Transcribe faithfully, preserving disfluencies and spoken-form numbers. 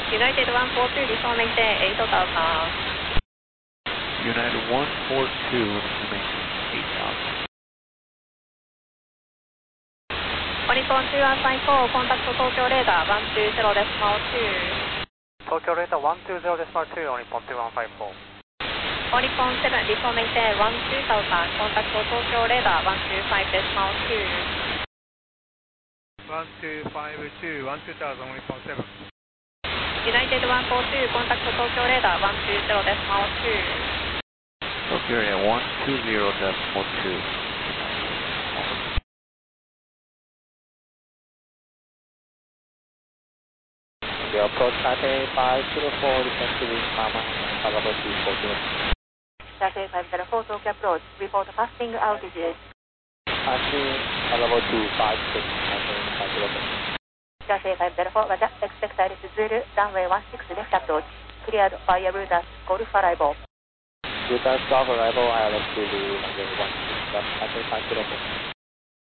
United one four two 理想免停はちタウさん。 United one four two, eight thousand. オリコンにいちさんよん、コンタクト東京レーダーいちにゼロデシマルに。 東京レーダーいちにゼロデシマルに、オリコンにいちさんよん。 オリコンなな、理想免停いちにタウさん、コンタクト東京レーダーいちにごデシマルに。 いちにごに、いちにタウさん、オリコンなな。 United one four two, contact Tokyo radar one two zero decimal two. Tokyo area one two zero decimal two. The approach Taipei five zero four, descend to wind Mama, Salabo two four zero. Taipei five zero four, Tokyo approach, report passing altitude. Passing Salabo two five six, Taipei five zero four. Taipei five zero four, Roger, expect altitude, runway one six left approach, cleared via Rudas, Golf arrival. Rudas Golf arrival, I L S to the runway one six, Taipei five zero four.